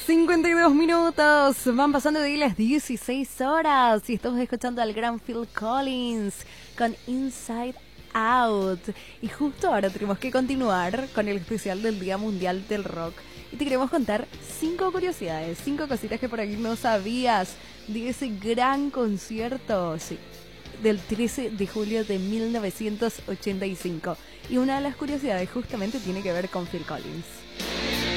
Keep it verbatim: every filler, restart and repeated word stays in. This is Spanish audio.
cincuenta y dos minutos, van pasando de ahí las dieciséis horas y estamos escuchando al gran Phil Collins con Inside Out. Y justo ahora tenemos que continuar con el especial del Día Mundial del Rock. Y te queremos contar cinco curiosidades, cinco cositas que por aquí no sabías de ese gran concierto, sí, del trece de julio de mil novecientos ochenta y cinco. Y una de las curiosidades justamente tiene que ver con Phil Collins.